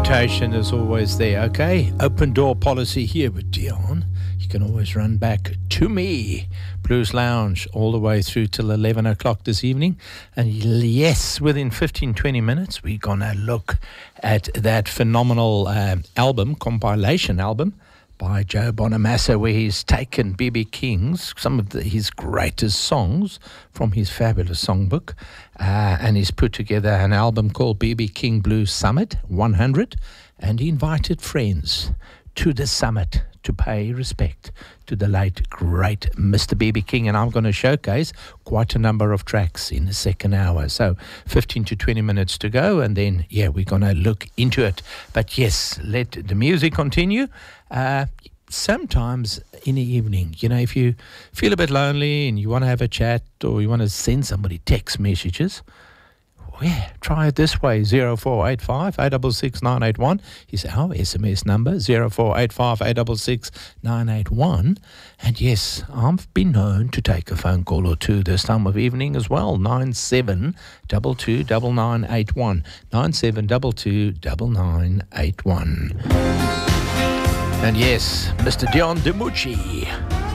reputation is always there, okay? Open door policy here with Dion. You can always run back to me. Blues Lounge all the way through till 11 o'clock this evening. And yes, within 15, 20 minutes, we're going to look at that phenomenal compilation album by Joe Bonamassa, where he's taken B.B. King's, some of his greatest songs from his fabulous songbook, and he's put together an album called B.B. King Blues Summit 100, and he invited friends to the summit to pay respect to the late, great Mr. B.B. King. And I'm going to showcase quite a number of tracks in the second hour. So 15 to 20 minutes to go, and then, we're going to look into it. But yes, let the music continue. Sometimes in the evening, if you feel a bit lonely and you want to have a chat or you want to send somebody text messages, try it this way. 0485 866 981 is our SMS number, 0485 866 981. And yes, I've been known to take a phone call or two this time of evening as well. 9722 9981, 9722 9981. And yes, Mr. Dion DiMucci.